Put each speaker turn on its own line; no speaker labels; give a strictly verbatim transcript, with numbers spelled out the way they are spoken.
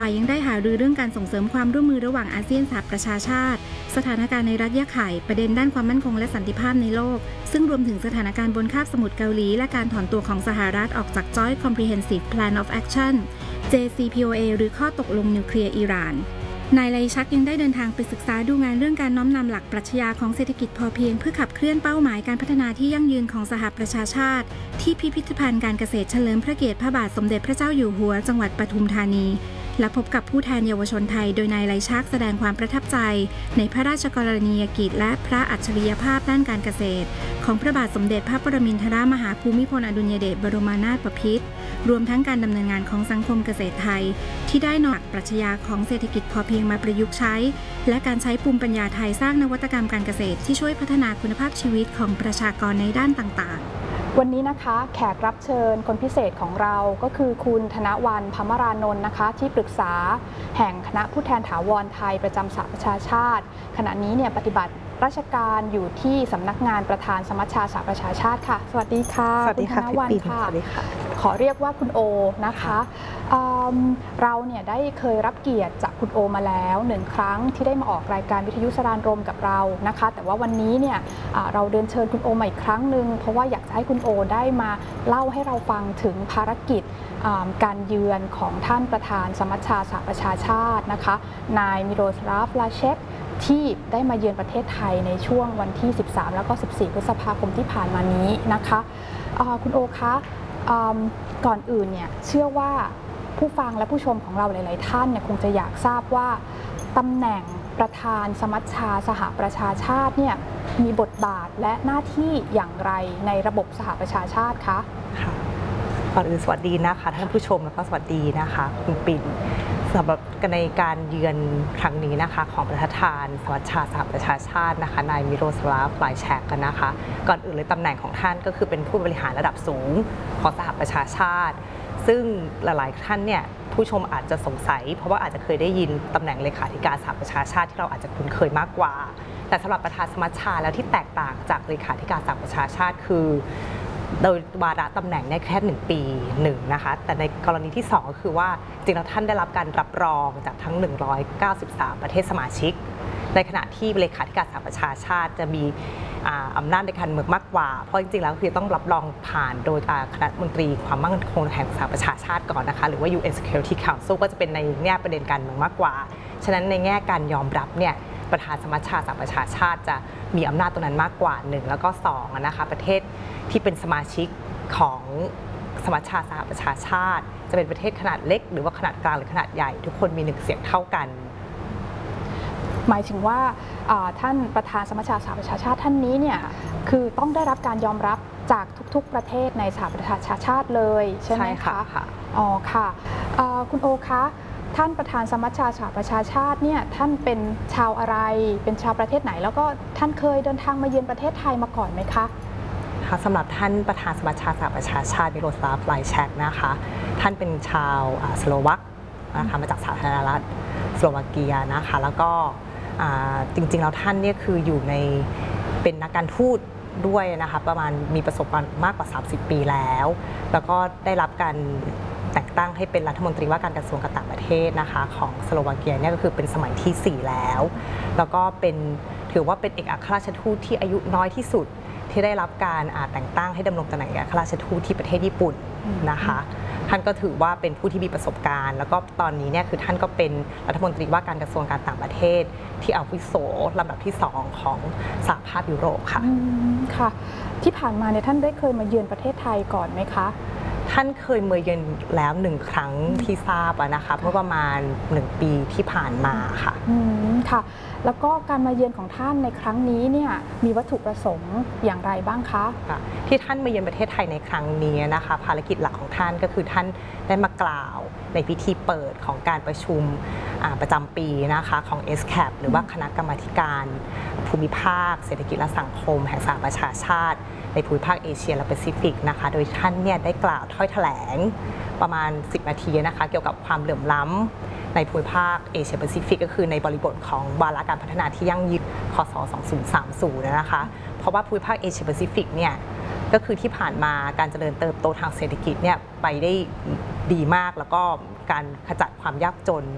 ยังได้หารือเรื่องการส่งเสริมความร่วมมือระหว่างอาเซียนสหประชาชาติสถานการณ์ในรัฐยะไข่ประเด็นด้านความมั่นคงและสันติภาพในโลกซึ่งรวมถึงสถานการณ์บนคาบสมุทรเกาหลีและการถอนตัวของสหรัฐออกจาก Joint Comprehensive Plan of Action เจ ซี พี โอ เอ หรือข้อตกลงนิวเคลียร์อิหร่านนายไลชักยังได้เดินทางไปศึกษาดูงานเรื่องการน้อมนำหลักปรัชญาของเศรษฐกิจพอเพียงเพื่อขับเคลื่อนเป้าหมายการพัฒนาที่ยั่งยืนของสหประชาชาติที่พิพิธภัณฑ์การเกษตรเฉลิมพระเกียรติพระบาทสมเด็จพระเจ้าอยู่หัวจังหวัดปทุมธานีและพบกับผู้แทนเยาวชนไทยโดยนายไลชักแสดงความประทับใจในพระราชกรณียกิจและพระอัจฉริยภาพด้านการเกษตรของพระบาทสมเด็จพระปรมินทรมหาภูมิพลอดุลยเดชบรมนาถบพิตรรวมทั้งการดำเนินงานของสังคมเกษตรไทยที่ได้นำหลักปรัชญาของเศรษฐกิจพอเพียงมาประยุกต์ใช้และการใช้ภูมิปัญญาไทยสร้างนวัตกรรมการเกษตรที่ช่วยพัฒนาคุณภาพชีวิตของประชากรในด้านต่างๆ
วันนี้นะคะแขกรับเชิญคนพิเศษของเราก็คือคุณธนวรรณ พมรานนท์นะคะที่ปรึกษาแห่งคณะผู้แทนถาวรไทยประจำสหประชาชาติขณะนี้เนี่ยปฏิบัติราชการอยู่ที่สำนักงานประธานสมัชชาสหประชาชาติค่ะสวัสดีค่ะ
สวัสดีค่ะ
คุณธนวรรณค่ะขอเรียกว่าคุณโอนะคะเเราเนี่ยได้เคยรับเกียรติจากคุณโอมาแล้วหนึ่งครั้งที่ได้มาออกรายการวิทยุสรานรมกับเรานะคะแต่ว่าวันนี้เนี่ยเราเดินเชิญคุณโอมาอีกครั้งหนึ่งเพราะว่าอยากจะให้คุณโอได้มาเล่าให้เราฟังถึงภารกิจการเยือนของท่านประธานสมัชชาสหประชาชาตินะคะนายมิโรสลาฟ ลาเชคที่ได้มาเยือนประเทศไทยในช่วงวันที่สิบสามแล้วก็สิบสี่พฤษภาคมที่ผ่านมานี้นะคะคุณโอคะก่อนอื่นเนี่ยเชื่อว่าผู้ฟังและผู้ชมของเราหลายๆท่านเนี่ยคงจะอยากทราบว่าตำแหน่งประธานสมัชชาสหประชาชาติเนี่ยมีบทบาทและหน้าที่อย่างไรในระบบสหประชาชาติคะ
ค่ะก่อนอื่นสวัสดีนะคะท่านผู้ชมแล้วก็สวัสดีนะคะคุณปิ่นสำหรับในการเยือนครั้งนี้นะคะของประธานสมัชชาสหประชาชาตินะคะนายมิโรสลาฟ ลาเชคกันนะคะก่อนอื่นเลยตำแหน่งของท่านก็คือเป็นผู้บริหารระดับสูงของสหประชาชาติซึ่งหลายๆท่านเนี่ยผู้ชมอาจจะสงสัยเพราะว่าอาจจะเคยได้ยินตำแหน่งเลขาธิการสหประชาชาติที่เราอาจจะคุ้นเคยมากกว่าแต่สำหรับประธานสมัชชาแล้วที่แตกต่างจากเลขาธิการสหประชาชาติคือโดยวาระตำแหน่งเนี่ยแค่หนึ่งปีหนึ่งนะคะแต่ในกรณีที่สองก็คือว่าจริงๆแล้วท่านได้รับการรับรองจากทั้งหนึ่งร้อยเก้าสิบสามประเทศสมาชิกในขณะที่เลขาธิการสหประชาชาติจะมีอำนาจในการเมืองมากกว่าเพราะจริงๆแล้วคือต้องรับรองผ่านโดยคณะมนตรีความมั่นคงแห่งสหประชาชาติก่อนนะคะหรือว่า ยู เอ็น Security Council ก็จะเป็นในแง่ประเด็นการเมืองมากกว่าฉะนั้นในแง่การยอมรับเนี่ยประธานสมัชชาสหประชาชาติจะมีอำนาจตรงนั้นมากกว่าหนึ่งแล้วก็สองนะคะประเทศที่เป็นสมาชิกของสมัชชาสหประชาชาติจะเป็นประเทศขนาดเล็กหรือว่าขนาดกลางหรือขนาดใหญ่ทุกคนมีหนึ่งเสียงเท่ากัน
หมายถึงว่าท่านประธานสมัชชาสหประชาชาติท่านนี้เนี่ยคือต้องได้รับการยอมรับจากทุกๆประเทศในสหประชาชาติเลยใช่ไหมคะอ๋อค่ะคุณโอคะท่านประธานสมัชชาสหประชาชาติเนี่ยท่านเป็นชาวอะไรเป็นชาวประเทศไหนแล้วก็ท่านเคยเดินทางมาเยือนประเทศไทยมาก่อนไหมคะ
สำหรับท่านประธานสมัชชาสหประชาชาติมิโรสลาฟ ลาเชคนะคะท่านเป็นชาวสโลวักนะคะมาจากสาธารณรัฐสโลวาเกียนะคะแล้วก็จริงๆแล้วท่านเนี่ยคืออยู่ในเป็นนักการทูตด้วยนะคะประมาณมีประสบการณ์มากกว่าสามสิบปีแล้วแล้วก็ได้รับการแต่งตั้งให้เป็นรัฐมนตรีว่าการกระทรวงการต่างประเทศนะคะของสโลวาเกียเนี่ยก็คือเป็นสมัยที่สี่แล้วแล้วก็เป็นถือว่าเป็นเอกอัครราชทูตที่อายุน้อยที่สุดที่ได้รับการแต่งตั้งให้ดำรงตำแหน่งเอกอัครราชทูตที่ประเทศญี่ปุ่นนะคะท่านก็ถือว่าเป็นผู้ที่มีประสบการณ์แล้วก็ตอนนี้เนี่ยคือท่านก็เป็นรัฐมนตรีว่าการกระทรวงการต่างประเทศที่อาวุโสลำดับที่สองของสหภาพยุโรปค่ะ
ค่ะที่ผ่านมาเนี่ยท่านได้เคยมาเยือนประเทศไทยก่อนไหมคะ
ท่านเคยมาเยือนแล้วหนึ่งครั้งที่ทราบนะคะเมื่อประมาณหนึ่งปีที่ผ่านมาค่ะ
อืมค่ะแล้วก็การมาเยือนของท่านในครั้งนี้เนี่ยมีวัตถุประสงค์อย่างไรบ้างคะ
ที่ท่านมาเยือนประเทศไทยในครั้งนี้นะคะภารกิจหลักของท่านก็คือท่านได้มากล่าวในพิธีเปิดของการประชุมประจำปีนะคะของ เอส แคป หรือว่าคณะกรรมาการภูมิภาคเศรษฐกิจและสังคมแห่งสหประชาชาติในภูมิภาคเอเชียและแปซิฟิกนะคะโดยท่านเนี่ยได้กล่าวถ้อยแถลงประมาณสิบนาทีนะคะเกี่ยวกับความเหลื่อมล้ำในภูมิภาคเอเชียแปซิฟิกก็คือในบริบทของวาระการพัฒนาที่ยั่งยืนคศสองพันสามสิบนะคะเพราะว่าภูมิภาคเอเชียแปซิฟิกเนี่ยก็คือที่ผ่านมาการเจริญเติบโตทางเศรษฐกิจเนี่ยไปได้ดีมากแล้วก็การขจัดความยากจน